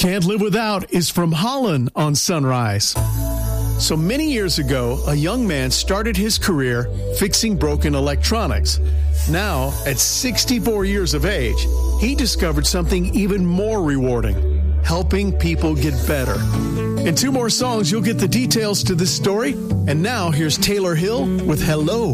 Can't Live Without is from Holland on Sunrise. So many years ago, a young man started his career fixing broken electronics. Now, at 64 years of age, he discovered something even more rewarding, helping people get better. In 2 more songs, you'll get the details to this story. And now, here's Taylor Hill with Hello.